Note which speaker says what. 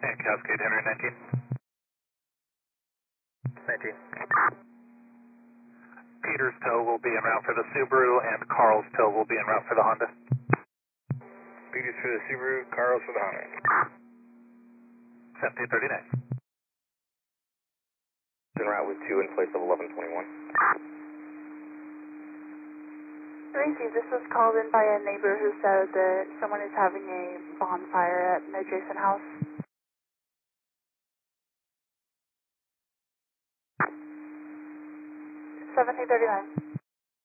Speaker 1: And Cascade Henry 19. 19. Peter's tow will be en route for the Subaru, and Carl's tow will be en route for the Honda.
Speaker 2: Peter's for the Subaru, Carl's for the Honda.
Speaker 1: 1739.
Speaker 2: En route with 2 in place of 1121.
Speaker 3: Tracy, this was called in by a neighbor who said that someone is having a bonfire at an adjacent house. 1739.